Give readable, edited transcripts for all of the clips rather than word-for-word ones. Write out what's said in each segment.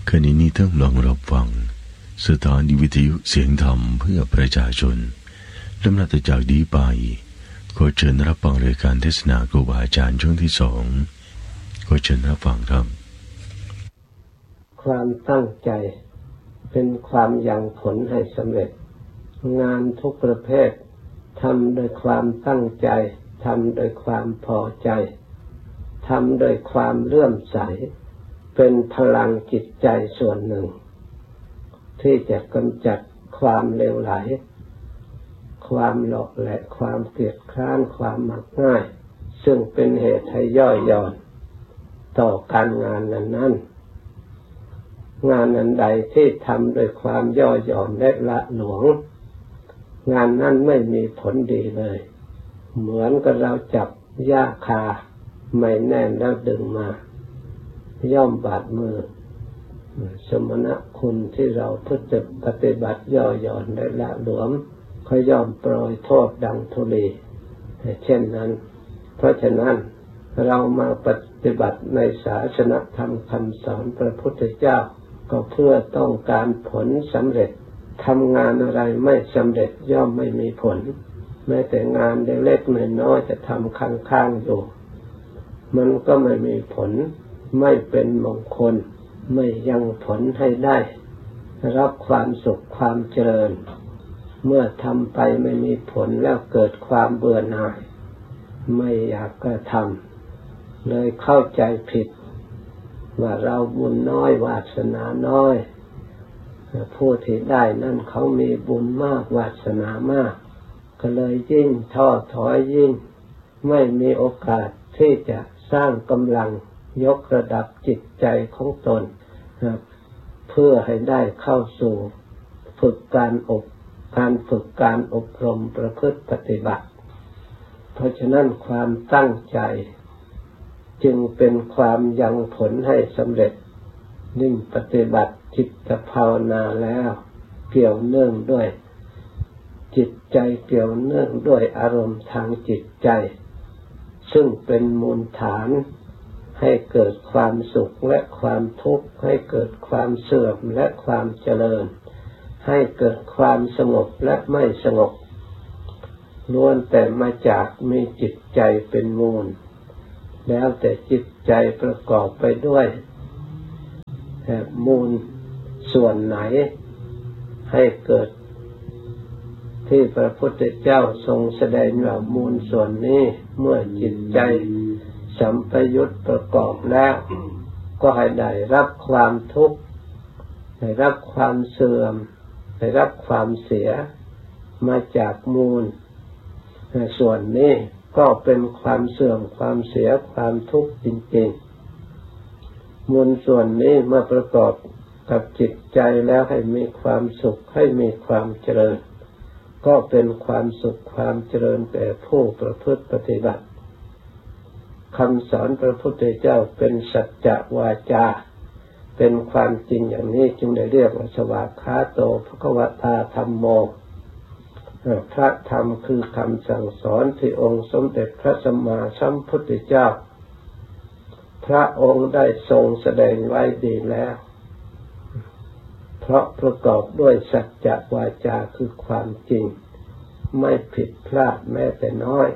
ขณะนี้ท่านลองรับฟังสถานีวิทยุเสียงธรรมเพื่อประชาชนลำดับจากนี้ไปขอเชิญรับฟังรายการเทศนาครูบาอาจารย์ช่วงที่2ขอเชิญรับฟังครับความตั้งใจเป็นความยังผลให้สำเร็จงานทุกประเภททำโดยความตั้งใจทำโดยความพอใจทำโดยความเลื่อมใสเป็นพลังจิตใจส่วนหนึ่งที่จะกำจัดความเลวไหลความหลอกและความเกลียดคร้านความมักง่ายซึ่งเป็นเหตุให้ย่อหย่อนต่อการงานนั้นๆงานอันใดที่ทำโดยความย่อหย่อนและละหลวมงานนั้นไม่มีผลดีเลยเหมือนกับเราจับหญ้าคาไม่แน่นแล้วดึงมาย่อมบาดมือสมณคุณที่เราปฏิบัติย่อหย่อนและละหลวมเขาย่อมโปรยโทษดังธุลีเช่นนั้นเพราะฉะนั้นเรามาปฏิบัติในศาสนธรรมคำสอนพระพุทธเจ้าก็เพื่อต้องการผลสำเร็จทำงานอะไรไม่สำเร็จย่อมไม่มีผลแม้แต่งานเล็กๆน้อยๆจะทำค้างๆอยู่มันก็ไม่มีผลไม่เป็นมงคลไม่ยังผลให้ได้รับความสุขความเจริญเมื่อทำไปไม่มีผลแล้วเกิดความเบื่อหน่ายไม่อยากกระทำเลยเข้าใจผิดว่าเราบุญน้อยวาสนาน้อยผู้ที่ได้นั่นเขามีบุญมากวาสนามากก็เลยยิ่งท้อถอยยิ่งไม่มีโอกาสที่จะสร้างกำลังยกระดับจิตใจของตนเพื่อให้ได้เข้าสู่ฝึกการอบรมประพฤติปฏิบัติเพราะฉะนั้นความตั้งใจจึงเป็นความยังผลให้สำเร็จยิ่งปฏิบัติจิตภาวนาแล้วเกี่ยวเนื่องด้วยจิตใจเกี่ยวเนื่องด้วยอารมณ์ทางจิตใจซึ่งเป็นมูลฐานให้เกิดความสุขและความทุกข์ให้เกิดความเสื่อมและความเจริญให้เกิดความสงบและไม่สงบล้วนแต่มาจากมีจิตใจเป็นมูลแล้วแต่จิตใจประกอบไปด้วยมูลส่วนไหนให้เกิดที่พระพุทธเจ้าทรงแสดงว่ามูลส่วนนี้เมื่อจิตใจสัมปยุตประกอบแล้วก็ให้ได้รับความทุกข์ได้รับความเสื่อมได้รับความเสียมาจากมูลส่วนนี้ก็เป็นความเสื่อมความเสียความทุกข์จริงๆมูลส่วนนี้เมื่อประกอบกับจิตใจแล้วให้มีความสุขให้มีความเจริญก็เป็นความสุขความเจริญแก่ผู้ประพฤติปฏิบัติคำสอนพระพุทธเจ้าเป็นสัจจวาจาเป็นความจริงอย่างนี้จึงได้เรียกว่าสวากขาโตภควตาธัมโมพระธรรมคือคำสั่งสอนที่องค์สมเด็จพระสัมมาสัมพุทธเจ้าพระองค์ได้ทรงแสดงไว้ดีแล้วเพราะประกอบด้วยสัจจวาจาคือความจริงไม่ผิดพลาดแม้แต่น้อย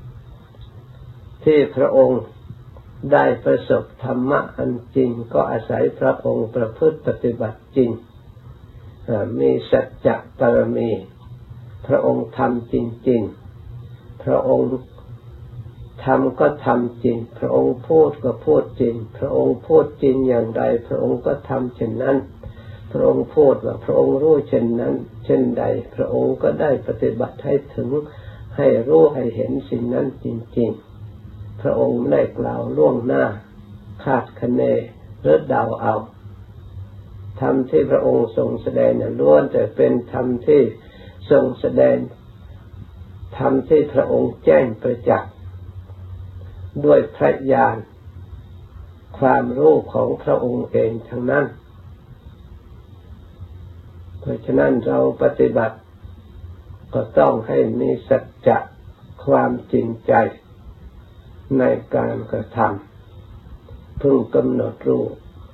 ที่พระองค์ได้ประสบธรรมะอันจริงก็อาศัยพระองค์ประพฤติปฏิบัติจริงมีสัจจะปรมีพระองค์ทำจริงๆพระองค์ทำก็ทำจริงพระองค์พูดก็พูดจริงพระองค์พูดจริงอย่างใดพระองค์ก็ทำเช่นนั้นพระองค์พูดว่าพระองค์รู้เช่นนั้นเช่นใดพระองค์ก็ได้ปฏิบัติให้ถึงให้รู้ให้เห็นสิ่งนั้นจริงๆพระองค์ได้กล่าวล่วงหน้าคาดคะเนหรือเดาเอาธรรมที่พระองค์ทรงแสดงนั้นล้วนแต่เป็นธรรมที่ทรงแสดงธรรมที่พระองค์แจ้งประจักษ์ด้วยพระญาณความรู้ของพระองค์เองทั้งนั้นเพราะฉะนั้นเราปฏิบัติก็ต้องให้มีสัจจะความจริงใจในการกระทำพึงกำหนดรู้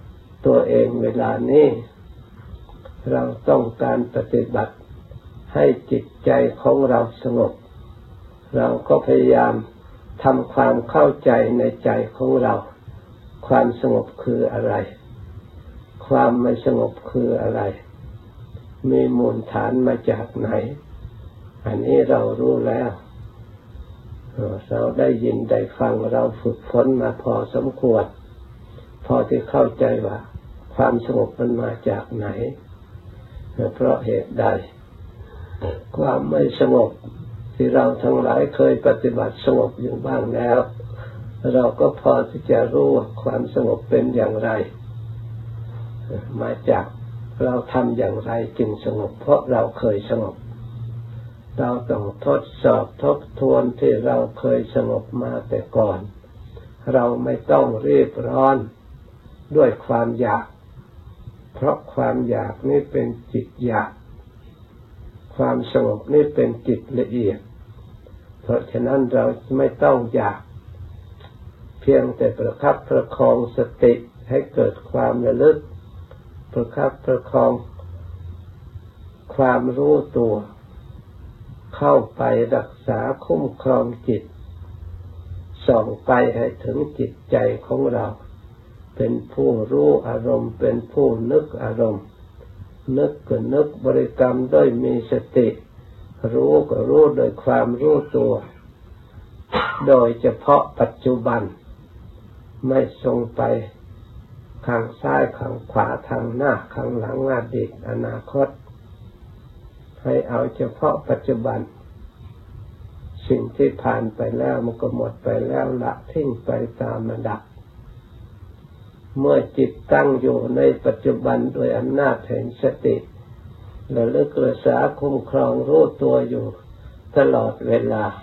ตัวเองเวลานี้เราต้องการปฏิบัติให้จิตใจของเราสงบเราก็พยายามทำความเข้าใจในใจของเราความสงบคืออะไรความไม่สงบคืออะไรมีมูลฐานมาจากไหนอันนี้เรารู้แล้วเราได้ยินได้ฟังเราฝึกฝนมาพอสมควรพอที่เข้าใจว่าความสงบมันมาจากไหนเพราะเหตุใดความไม่สงบที่เราทั้งหลายเคยปฏิบัติสงบอยู่บ้างแล้วเราก็พอที่จะรู้ว่าความสงบเป็นอย่างไรมาจากเราทำอย่างไรจึงสงบเพราะเราเคยสงบเราต้องทดสอบทบทวนที่เราเคยสงบมาแต่ก่อนเราไม่ต้องรีบร้อนด้วยความอยากเพราะความอยากนี่เป็นจิตอยากความสงบนี่เป็นจิตละเอียดเพราะฉะนั้นเราไม่ต้องอยากเพียงแต่ประคับประคองสติให้เกิดความระลึกประคับประคองความรู้ตัวเข้าไปรักษาคุ้มครองจิตส่องไปให้ถึงจิตใจของเราเป็นผู้รู้อารมณ์เป็นผู้นึกอารมณ์นึกก็นึกบริกรรมด้วยมีสติรู้ก็รู้โดยความรู้ตัวโดยเฉพาะปัจจุบันไม่ส่งไปข้างซ้ายข้างขวาทางหน้าข้างหลังอดีตอนาคตให้เอาเฉพาะปัจจุบันสิ่งที่ผ่านไปแล้วมันก็หมดไปแล้วละทิ้งไปตามระดับเมื่อจิตตั้งอยู่ในปัจจุบันโดยอำนาจแห่งสติระลึกรักษาคุ้มครองรู้ตัวอยู่ตลอดเวลา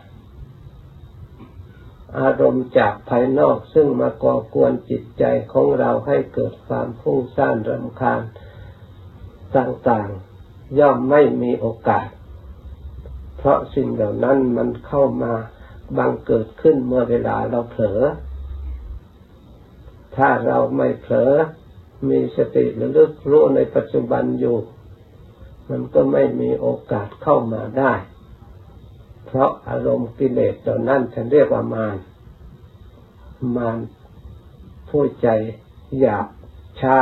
อารมณ์จากภายนอกซึ่งมาก่อกวนจิตใจของเราให้เกิดความฟุ้งซ่านรำคาญต่างๆย่อมไม่มีโอกาสเพราะสิ่งเหล่านั้นมันเข้ามาบังเกิดขึ้นเมื่อเวลาเราเผลอถ้าเราไม่เผลอมีสติระลึกรู้ในปัจจุบันอยู่มันก็ไม่มีโอกาสเข้ามาได้เพราะอารมณ์กิเลสเหล่านั้นฉันเรียกว่ามารผู้ใจหยาบช้า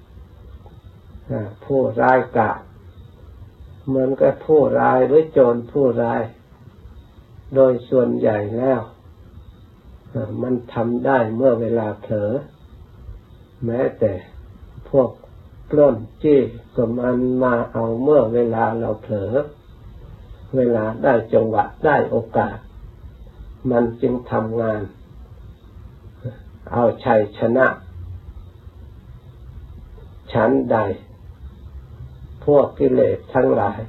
ผู้ร้ายกาจเหมือนกับผู้ร้ายหรือโจรผู้ร้ายโดยส่วนใหญ่แล้วมันทำได้เมื่อเวลาเผลอแม้แต่พวกปล้นจี้ก็มันมาเอาเมื่อเวลาเราเผลอเวลาได้จังหวะได้โอกาสมันจึงทำงานเอาชัยชนะชั้นใดพวกกิเลสทั้งหลาย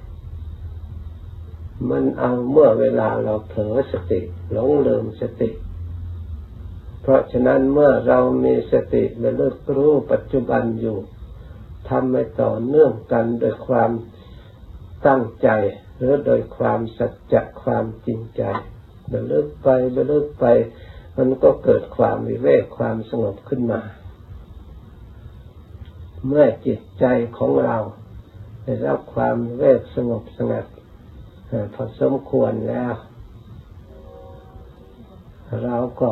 มันเอาเมื่อเวลาเราเผลอสติหลงลืมสติเพราะฉะนั้นเมื่อเรามีสติระลึกรู้ปัจจุบันอยู่ทำให้ต่อเนื่องกันโดยความตั้งใจหรือโดยความสัจจะความจริงใจระลึกไปมันก็เกิดความวิเวกความสงบขึ้นมาเมื่อจิตใจของเราได้รับความวิเวกสงบสงัดพอสมควรแล้วเราก็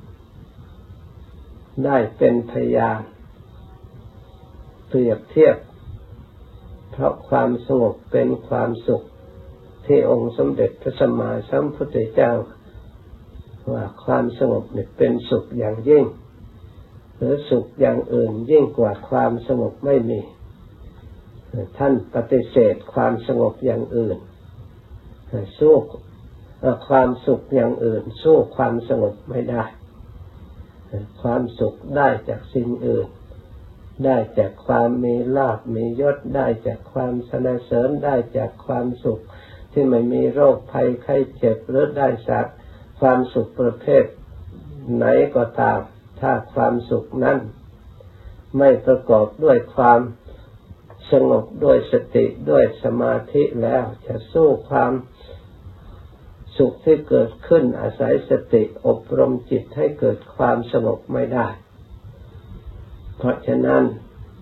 ได้เป็นพยานเปรียบเทียบเพราะความสงบเป็นความสุขที่องค์สมเด็จพระสัมมาสัมพุทธเจ้าว่าความสงบนี่เป็นสุขอย่างยิ่งหรือสุขอย่างอื่นยิ่งกว่าความสงบไม่มีท่านปฏิเสธความสงบอย่างอื่นสู้ความสุขอย่างอื่นสู้ความสงบไม่ได้ความสุขได้จากสิ่งอื่นได้จากความมีลาภมียศได้จากความสรรเสริญได้จากความสุขที่ไม่มีโรคภัยไข้เจ็บหรือได้จากความสุขประเภทไหนก็ตามถ้าความสุขนั้นไม่ประกอบด้วยความสงบด้วยสติด้วยสมาธิแล้วจะสู้ความสุขที่เกิดขึ้นอาศัยสติอบรมจิตให้เกิดความสงบไม่ได้เพราะฉะนั้น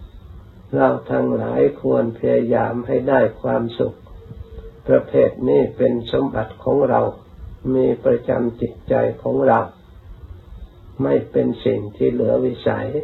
เราทั้งหลายควรพยายามให้ได้ความสุขประเภทนี้เป็นสมบัติของเรามีประจำจิตใจของเราไม่เป็นสิ่งที่เหลือวิสัย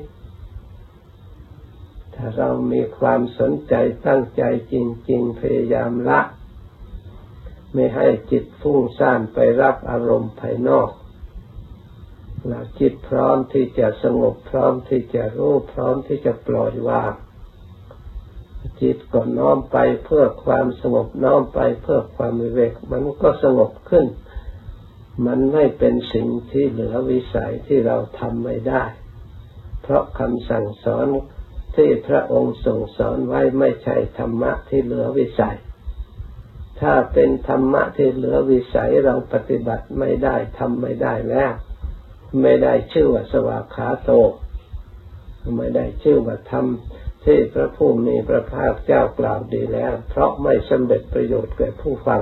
ถ้าเรามีความสนใจตั้งใจจริงๆพยายามละไม่ให้จิตฟุ้งซ่านไปรับอารมณ์ภายนอกแล้วจิตพร้อมที่จะสงบพร้อมที่จะรู้พร้อมที่จะปล่อยวางจิตก็น้อมไปเพื่อความสงบน้อมไปเพื่อความวิเวกมันก็สงบขึ้นมันไม่เป็นสิ่งที่เหลือวิสัยที่เราทำไม่ได้เพราะคำสั่งสอนที่พระองค์ทรงสอนไว้ไม่ใช่ธรรมะที่เหลือวิสัยถ้าเป็นธรรมะที่เหลือวิสัยเราปฏิบัติไม่ได้ทำไม่ได้แล้วไม่ได้ชื่อว่าสวากขาโตไม่ได้ชื่อว่าธรรมที่พระผู้มีพระภาคเจ้ากล่าวดีแล้วเพราะไม่สำเร็จประโยชน์แก่ผู้ฟัง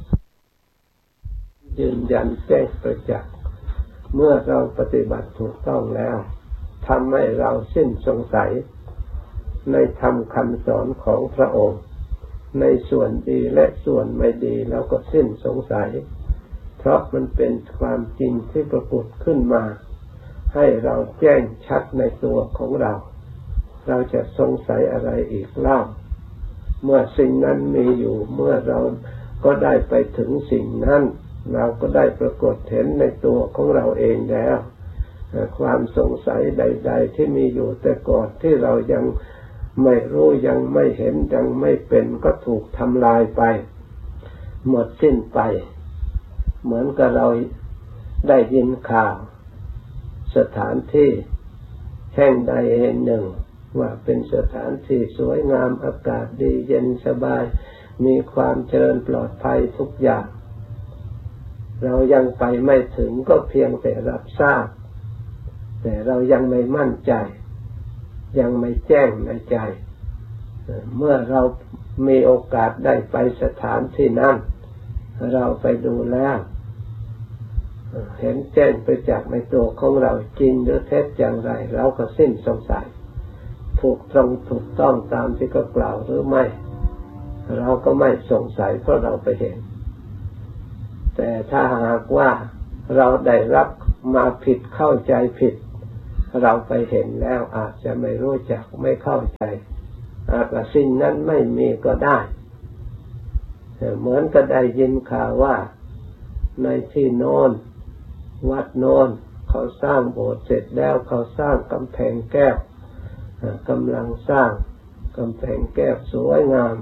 ยืนยันแจ้งประจักษ์เมื่อเราปฏิบัติถูกต้องแล้วทำให้เราสิ้นสงสัยในธรรมคำสอนของพระองค์ในส่วนดีและส่วนไม่ดีเราก็สิ้นสงสัยเพราะมันเป็นความจริงที่ปรากฏขึ้นมาให้เราแจ้งชัดในตัวของเราเราจะสงสัยอะไรอีกเล่าเมื่อสิ่งนั้นมีอยู่เมื่อเราก็ได้ไปถึงสิ่งนั้นเราก็ได้ปรากฏเห็นในตัวของเราเองแล้วความสงสัยใดๆที่มีอยู่แต่ก่อนที่เรายังไม่รู้ยังไม่เห็นยังไม่เป็นก็ถูกทำลายไปหมดสิ้นไปเหมือนกับเราได้ยินข่าวสถานที่แห่งใดแห่งหนึ่งว่าเป็นสถานที่สวยงามอากาศดีเย็นสบายมีความเจริญปลอดภัยทุกอย่างเรายังไปไม่ถึงก็เพียงแต่รับทราบแต่เรายังไม่มั่นใจยังไม่แจ้งในใจเมื่อเรามีโอกาสได้ไปสถานที่นั้นเราไปดูแล้วเห็นแจ้งไปจากในตัวของเราจริงหรือเท็จอย่างไรเราก็สิ้นสงสัยถูกตรงถูกต้องตามที่เขากล่าวหรือไม่เราก็ไม่สงสัยเพราะเราไปเห็นแต่ถ้าหากว่าเราได้รับมาผิดเข้าใจผิดเราไปเห็นแล้วอาจจะไม่รู้จักไม่เข้าใจอาจว่าสิ่งนั้นไม่มีก็ได้เหมือนกับได้ยินข่าวว่าในที่โน้นวัดโน้นเขาสร้างโบสถ์เสร็จแล้วเขาสร้างกำแพงแก้วกำลังสร้างกำแพงแก้วสวยงาม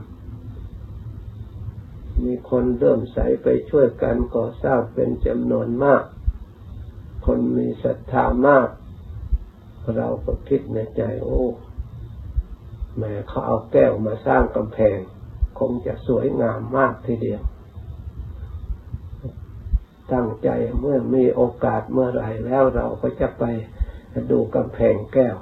มีคนเริ่มใสไปช่วยกันก่อสร้างเป็นจำนวนมากคนมีศรัทธามากเราก็คิดในใจโอ้แม้เขาเอาแก้วมาสร้างกำแพงคงจะสวยงามมากทีเดียวตั้งใจเมื่อมีโอกาสเมื่อไหร่แล้วเราก็จะไปดูกำแพงแก้ว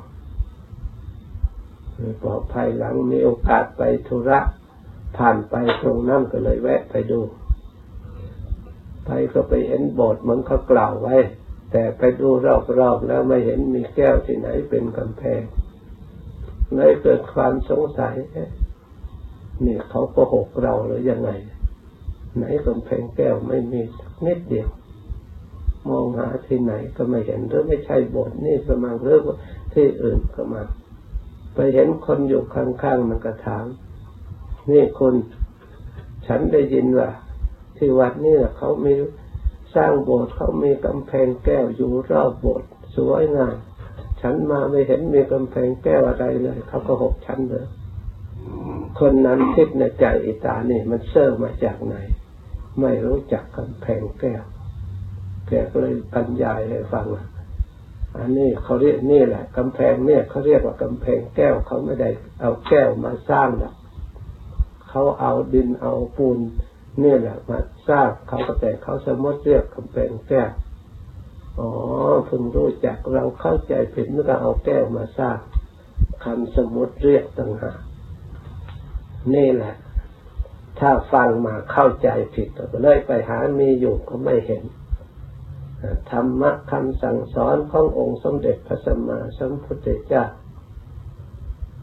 พอภายหลังมีโอกาสไปธุระผ่านไปตรงนั้นก็เลยแวะไปดูไปก็ไปเห็นโบสถ์เหมือนเขากล่าวไว้แต่ไปดูรอบๆแล้วไม่เห็นมีแก้วที่ไหนเป็นกำแพงเลยเกิดความสงสัยนี่เขาโกหกเราหรือยังไงไหนกำแพงแก้วไม่มีสักนิดเดียวมองหาที่ไหนก็ไม่เห็นหรือไม่ใช่โบสถ์นี่ประมาณหรือที่อื่นก็มาไปเห็นคนอยู่ข้างๆมันก็ถามนี่คุณฉันได้ยินว่าที่วัดนี่เขามีสร้างโบสถ์เขามีกำแพงแก้วอยู่รอบโบสถ์สวยงามฉันมาไม่เห็นมีกำแพงแก้วอะไรเลยเขาก็หกฉันเลยคนนั้นคิดในใจอิตานี่มันเสื่อมาจากไหนไม่รู้จักกำแพงแก้วแกก็เลยบรรยายให้ฟังอันนี้เขาเรียกนี่แหละกำแพงเนี่ยเขาเรียกว่ากำแพงแก้วเขาไม่ได้เอาแก้วมาสร้างหรอกเขาเอาดินเอาปูนนี่แหละมาสร้างเขาก็แต่เขาสมมติเรียกกำแพงแก้วอ๋อเพิ่งรู้จักเราเข้าใจผิดเมื่อเราเอาแก้วมาสร้างคำสมมติเรียกต่างหากนี่แหละถ้าฟังมาเข้าใจผิดก็เลยไปหามีอยู่ก็ไม่เห็นธรรมะคำสั่งสอนขององค์สมเด็จพระสัมมาสัมพุทธเจ้า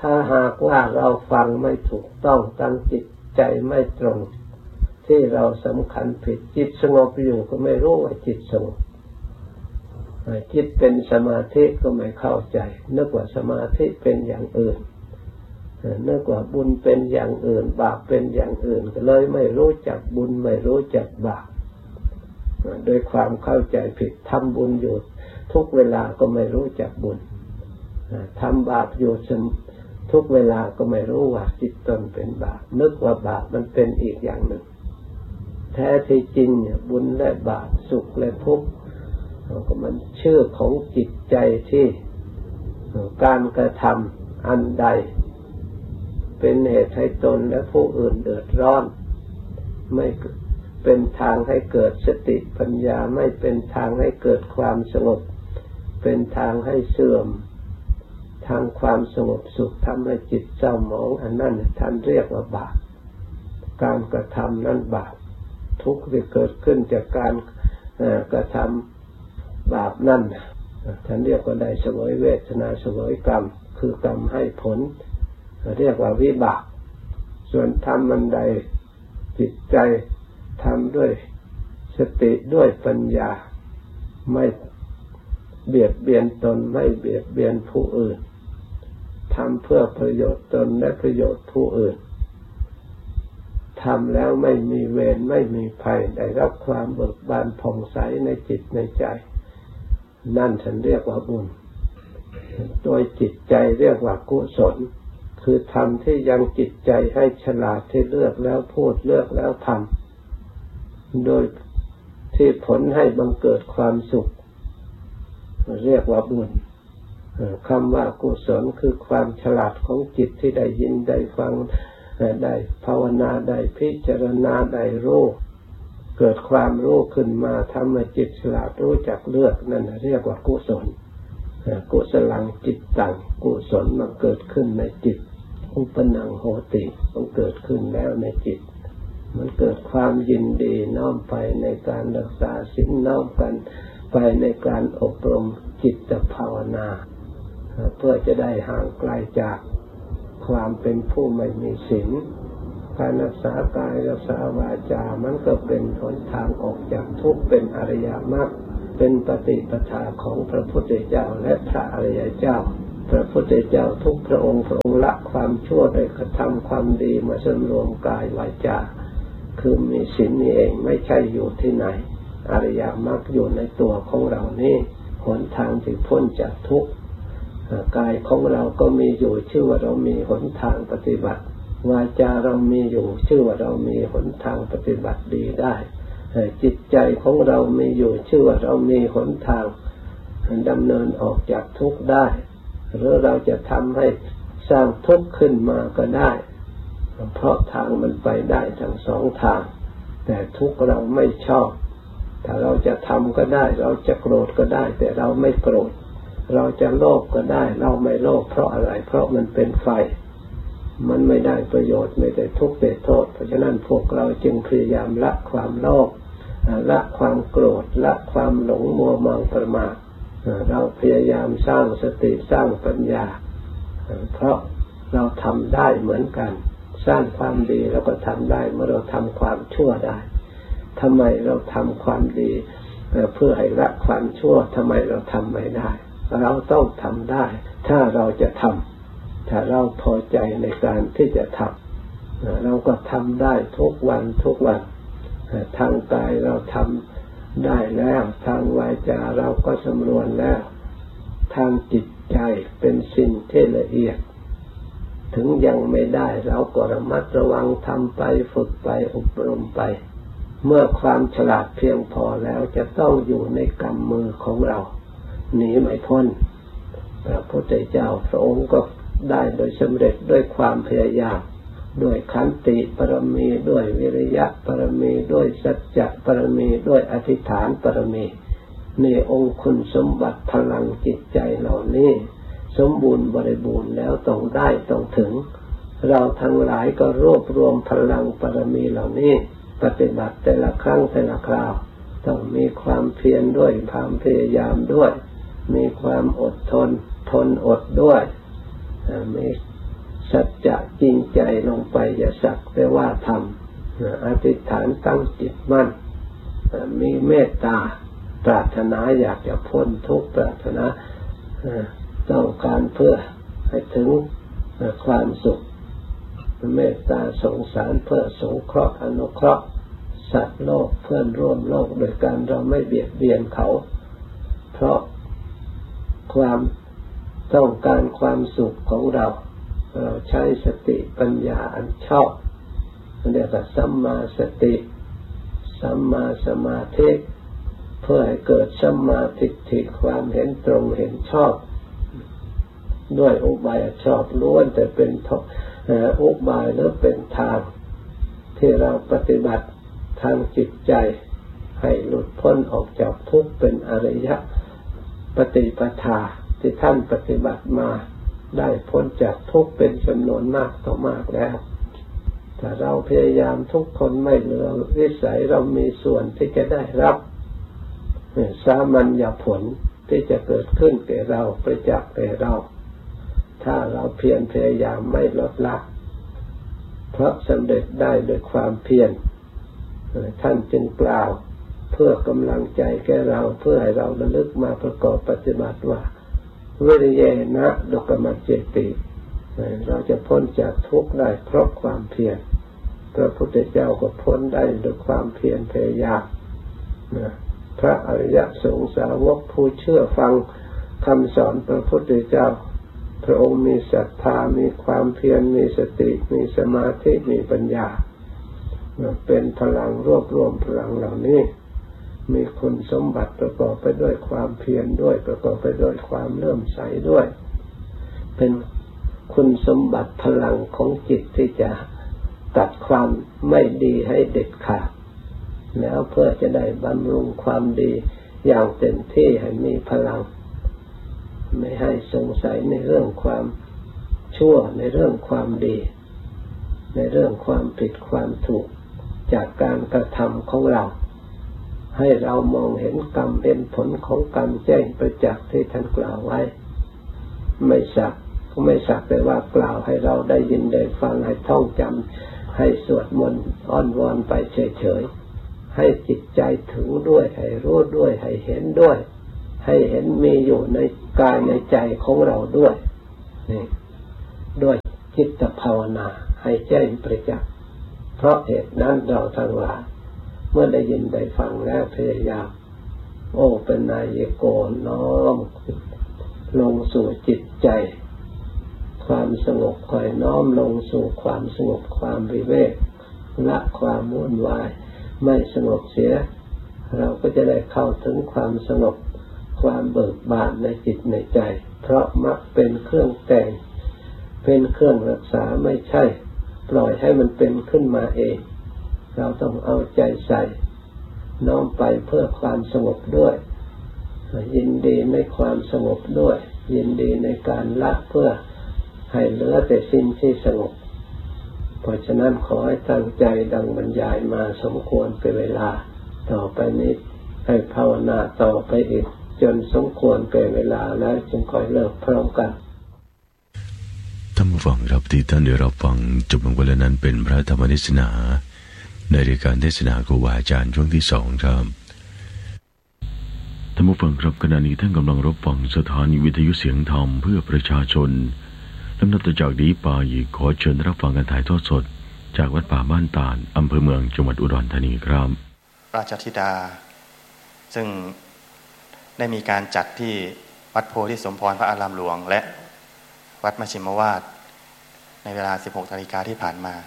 ถ้าหากว่าเราฟังไม่ถูกต้องตั้งจิตใจไม่ตรงที่เราสำคัญผิดจิตสงบอยู่ก็ไม่รู้ว่าจิตสงบจิตเป็นสมาธิก็ไม่เข้าใจนึกว่าสมาธิเป็นอย่างอื่นนึกว่าบุญเป็นอย่างอื่นบาปเป็นอย่างอื่นก็เลยไม่รู้จักบุญไม่รู้จักบาปโดยความเข้าใจผิดทำบุญอยู่ทุกเวลาก็ไม่รู้จักบุญทำบาปอยู่ทุกเวลาก็ไม่รู้ว่าจิตตนเป็นบาปนึกว่าบาปมันเป็นอีกอย่างหนึ่งแท้ที่จริงเนี่ยบุญและบาปสุขและทุกข์ก็มันชื่อของจิตใจที่การกระทำอันใดเป็นเหตุให้ตนและผู้อื่นเดือดร้อนไม่เป็นทางให้เกิดสติปัญญาไม่เป็นทางให้เกิดความสงบเป็นทางให้เสื่อมทางความสงบสุขทำให้จิตเศร้าหมองอันนั้นท่านเรียกว่าบาปการกระทำนั้นบาปทุกข์ที่เกิดขึ้นจากการกระทำบาปนั่นท่านเรียกว่าได้เสวยเวทนาเสวยกรรมคือกรรมให้ผลเรียกว่าวิบากส่วนทำมันใดจิตใจทำด้วยสติด้วยปัญญาไม่เบียดเบียนตนไม่เบียดเบียนผู้อื่นทำเพื่อประโยชน์ตนและประโยชน์ผู้อื่นทำแล้วไม่มีเวรไม่มีภัยได้รับความเบิกบานผ่องใสในจิตในใจนั่นฉันเรียกว่าบุญโดยจิตใจเรียกว่ากุศลคือทำที่ยังจิตใจให้ฉลาดที่เลือกแล้วพูดเลือกแล้วทำโดยที่ผลให้บังเกิดความสุขเรียกว่าบุญคำว่ากุศลคือความฉลาดของจิตที่ได้ยินได้ฟังได้ภาวนาได้พิจารณาได้รู้เกิดความรู้ขึ้นมาทำให้จิตฉลาดรู้จักเลือกนั่นเรียกว่ากุศลกุศลังจิตตังกุศลมันเกิดขึ้นในจิตอุปนังโหติมันเกิดขึ้นแล้วในจิตมันเกิดความยินดีน้อมไปในการรักษาศีลน้อมกันไปในการอบรมจิตภาวนาเพื่อจะได้ห่างไกลจากความเป็นผู้ไม่มีศีลการรักษากายรักษาวาจามันก็เป็นหนทางออกจากทุกข์เป็นอริยมรรคเป็นปฏิปทาของพระพุทธเจ้าและพระอริยเจ้าพระพุทธเจ้าทุกพระองค์ละความชั่วได้กระทำความดีมาสำรวมกายวาจาคือมีศีลนี่เองไม่ใช่อยู่ที่ไหนอริยมรรคอยู่ในตัวของเรานี่หนทางที่พ้นจากทุกข์กายของเราก็มีอยู่ชื่อว่าเรามีหนทางปฏิบัติวาจาเรามีอยู่ชื่อว่าเรามีหนทางปฏิบัติดีได้จิตใจของเรามีอยู่ชื่อว่าเรามีหนทางดำเนินออกจากทุกข์ได้หรือเราจะทำให้สร้างทุกข์ขึ้นมาก็ได้เพราะทางมันไปได้ทั้งสองทางแต่ทุกข์เราไม่ชอบถ้าเราจะทำก็ได้เราจะโกรธก็ได้แต่เราไม่โกรธเราจะโลภก็ได้เราไม่โลภเพราะอะไรเพราะมันเป็นไฟมันไม่ได้ประโยชน์ไม่ได้ทุกข์ได้โทษเพราะฉะนั้นพวกเราจึงพยายามละความโลภละความโกรธละความหลงมัวเมาประมาทเราพยายามสร้างสติสร้างปัญญาเพราะเราทำได้เหมือนกันสร้างความดีเราก็ทำได้เมื่อเราทำความชั่วได้ทำไมเราทำความดีเพื่อให้ละความชั่วทำไมเราทำไม่ได้เราต้องทำได้ถ้าเราจะทำถ้าเราพอใจในการที่จะทำเราก็ทำได้ทุกวันทุกวันทางกายเราทำได้แล้วทางวาจาเราก็สำรวมแล้วทางจิตใจเป็นสิ่งที่ละเอียดถึงยังไม่ได้เราก็ระมัดระวังทำไปฝึกไปอบรมไปเมื่อความฉลาดเพียงพอแล้วจะต้องอยู่ในกำมือของเราหนีไม่พ้นพระพุทธเจ้าพระองค์ก็ได้โดยสำเร็จด้วยความพยายามด้วยขันติปรมีด้วยวิริยะปรมีด้วยสัจจะปรมีด้วยอธิษฐานปรมีในองค์คุณสมบัติพลังจิตใจเหล่านี้สมบูรณ์บริบูรณ์แล้วต้องได้ต้องถึงเราทั้งหลายก็รวบรวมพลังปรมีเหล่านี้ปฏิบัติแต่ละครั้งแต่ละคราวต้องมีความเพียรด้วยความพยายามด้วยมีความอดทนทนอดด้วยมีสัจจะจริงใจลงไปอย่าสักแต่ว่าทำอธิษฐานตั้งจิตมั่นมีเมตตาปรารถนาอยากจะพ้นทุกข์ปรารถนาต้องการเพื่อให้ถึงความสุขเมตตาสงสารเพื่อสงเคราะห์อนุเคราะห์สัตว์โลกเพื่อนร่วมโลกโดยการเราไม่เบียดเบียนเขาเพราะความต้องการความสุขของเราใช้สติปัญญาอันชอบเรียกว่าสัมมาสติสัมมาสมาธิเพื่อให้เกิดสัมมาทิฏฐิความเห็นตรงเห็นชอบด้วยอุบายชอบล้วนแต่เป็นอุบายหรือเป็นทางที่เราปฏิบัติทางจิตใจให้หลุดพ้นออกจากทุกข์เป็นอริยปฏิปทาที่ท่านปฏิบัติมาได้พ้นจากทุกข์เป็นจำนวนมากต่อมากแล้วถ้าเราพยายามทุกคนไม่เหลือวิสัยเรามีส่วนที่จะได้รับสามัญญผลที่จะเกิดขึ้นแก่เราประจักษ์แก่เราถ้าเราเพียรพยายามไม่ลดละเพราะสำเร็จได้โดยความเพียรท่านจึงกล่าวเพื่อกำลังใจแก่เราเพื่อให้เราระลึกมาประกอบปฏิบัติว่าวิริยนะดุกขมัจเจติเราจะพ้นจากทุกข์ได้เพราะความเพียรพระพุทธเจ้าก็พ้นได้ด้วยความเพียรพยายามพระอริยสงฆ์สาวกผู้เชื่อฟังคำสอนพระพุทธเจ้าพระองค์มีศรัทธามีความเพียรมีสติมีสมาธิมีปัญญาเป็นพลังรวบรวมพลังเหล่านี้มีคุณสมบัติประกอบไปด้วยความเพียรด้วยประกอบไปด้วยความเลื่อมใสด้วยเป็นคุณสมบัติพลังของจิตที่จะตัดความไม่ดีให้เด็ดขาดแล้วเพื่อจะได้บำรุงความดีอย่างเต็มที่ให้มีพลังไม่ให้สงสัยในเรื่องความชั่วในเรื่องความดีในเรื่องความผิดความถูกจากการกระทำของเราให้เรามองเห็นกรรมเป็นผลของกรรมแจ้งประจักษ์ที่ท่านกล่าวไว้ไม่สักแต่ว่ากล่าวให้เราได้ยินได้ฟังให้ท่องจำให้สวดมนต์อ้อนวอนไปเฉยๆให้จิตใจถึงด้วยให้รู้ด้วยให้เห็นด้วยให้เห็นมีอยู่ในกายในใจของเราด้วยนี่ด้วยจิตภาวนาให้แจ้งประจักษ์เพราะเหตุนั้นเราทั้งหลายเมื่อได้ยินได้ฟังแล้วพยายามเป็นนายโกน้อมลงสู่จิตใจความสงบคอยน้อมลงสู่ความสงบความวิเวกละความวุ่นวายไม่สงบเสียเราก็จะได้เข้าถึงความสงบความเบิกบานในจิตในใจเพราะมรรคเป็นเครื่องแต่งเป็นเครื่องรักษาไม่ใช่ปล่อยให้มันเป็นขึ้นมาเองเราต้องเอาใจใส่น้อมไปเพื่อความสงบด้วยยินดีในความสงบด้วยยินดีในการละเพื่อให้เหลือแต่สิ่งที่สงบเพราะฉะนั้นขอให้ตั้งใจดังบรรยายมาสมควรเป็นเวลาต่อไปนี้ให้ภาวนาต่อไปอีกจนสมควรเป็นเวลาแล้วจึงค่อยเลิกพร้อมกันท่านผู้ฟังครับที่ท่านได้รับฟังจบลงไปแล้วนั้นเป็นพระธรรมเทศนาในรายการเทศนาครูบาอาจารย์ช่วงที่2ครับท่านผู้ฟังครับขณะนี้ท่านกำลังรับฟังสถานีวิทยุเสียงธรรมเพื่อประชาชนลำดับต่อจากนี้ไปขอเชิญรับฟังการถ่ายทอดสดจากวัดป่าบ้านตาลอำเภอเมืองจังหวัดอุดรธานีครับราชธิดาซึ่งได้มีการจัดที่วัดโพธิสมพรพระอารามหลวงและวัดมชิมวาทในเวลา 16 นาฬิกาที่ผ่านมา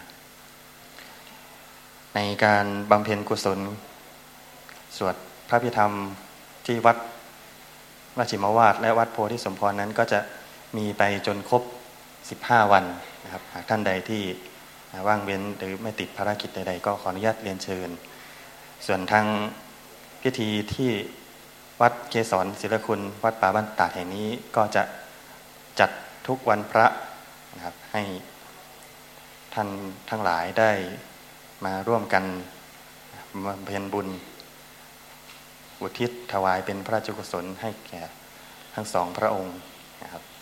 ในการบำเพ็ญกุศลสวดพระพิธรรมที่วัดมชิมวาทและวัดโพธิสมพรนั้นก็จะมีไปจนครบ15 วันนะครับหากท่านใดที่ว่างเว้นหรือไม่ติดภารกิจใดๆก็ขออนุญาตเรียนเชิญส่วนทางพิธีที่วัดเกศรศิลคุณวัดป่าบ้านตาดแห่งนี้ก็จะจัดทุกวันพระนะครับให้ท่านทั้งหลายได้มาร่วมกันบำเพ็ญบุญอุทิศถวายเป็นพระราชกุศลให้แก่ทั้งสองพระองค์นะครับ